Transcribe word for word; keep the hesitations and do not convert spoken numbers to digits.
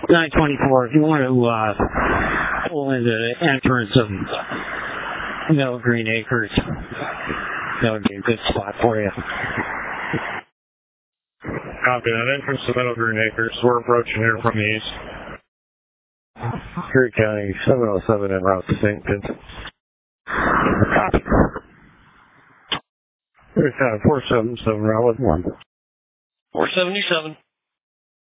nine twenty-four, if you want to uh, pull into the entrance of Meadow Green Acres, that would be a good spot for you. Copy that. Entrance to Meadow Green Acres. We're approaching here from the east. Erie County, seven oh seven en route to Saint Vincent. Copy. Erie County, four seven seven, route one. four seventy-seven.